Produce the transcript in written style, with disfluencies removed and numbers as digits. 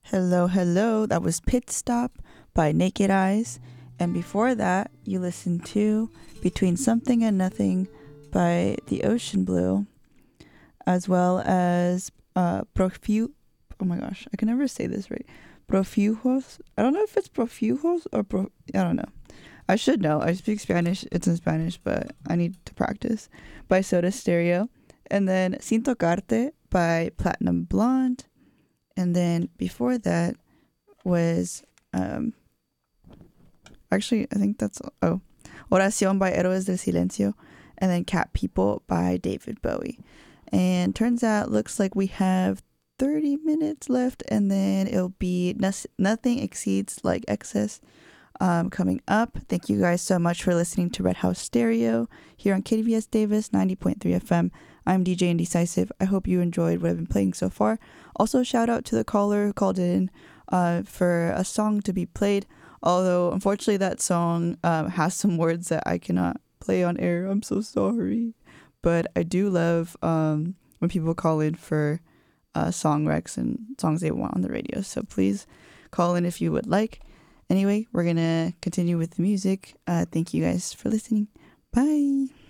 Hello, hello. That was Pit Stop by Naked Eyes. And before that, you listened to Between Something and Nothing by The Ocean Blue, as well as oh my gosh, I can never say this right. Profujos. I don't know if it's Profujos or I don't know. I should know. I speak Spanish. It's in Spanish, but I need to practice. By Soda Stereo. And then Sin Tocarte by Platinum Blonde. And then before that was actually I think that's Oración by Héroes del Silencio, and then Cat People by David Bowie. And turns out looks like we have 30 minutes left, and then it'll be Nothing Exceeds Like Excess coming up. Thank you guys so much for listening to Red House Stereo here on KDVS Davis 90.3 FM. I'm DJ Indecisive. I hope you enjoyed what I've been playing so far. Also, shout out to the caller who called in for a song to be played. Although, unfortunately, that song has some words that I cannot play on air. I'm so sorry. But I do love when people call in for song recs and songs they want on the radio. So please call in if you would like. Anyway, we're going to continue with the music. Thank you guys for listening. Bye.